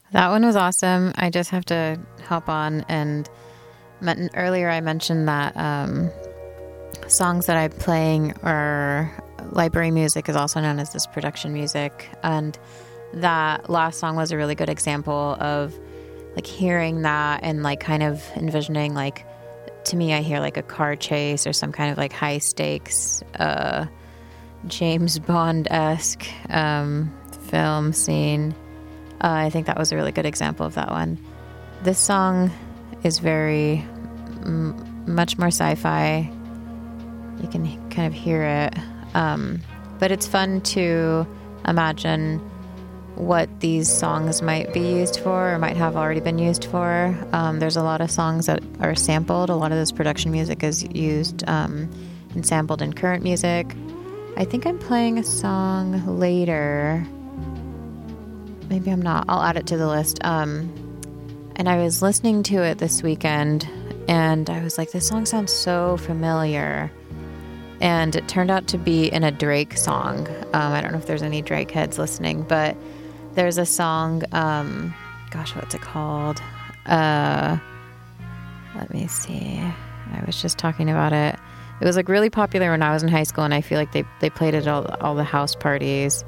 That one was awesome. I just have to hop on and earlier I mentioned that songs that I'm playing are library music, is also known as this production music, and that last song was a really good example of like hearing that and like kind of envisioning, like, to me I hear like a car chase or some kind of like high stakes James Bond-esque film scene. I think that was a really good example of that one. This song is very much more sci-fi. You can kind of hear it. But it's fun to imagine what these songs might be used for or might have already been used for. There's a lot of songs that are sampled. A lot of this production music is used and sampled in current music. I think I'm playing a song later. Maybe I'm not. I'll add it to the list. And I was listening to it this weekend, and I was like, this song sounds so familiar. And it turned out to be in a Drake song. I don't know if there's any Drake heads listening, but there's a song, gosh, what's it called? Let me see. I was just talking about it. It was like really popular when I was in high school, and I feel like they played it at all the house parties.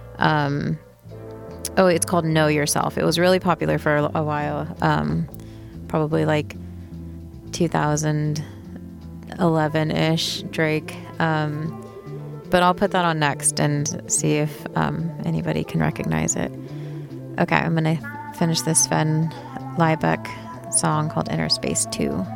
It's called Know Yourself. It was really popular for a while, probably like 2011-ish Drake. But I'll put that on next and see if anybody can recognize it. Okay, I'm going to finish this Sven Liebeck song called Inner Space 2.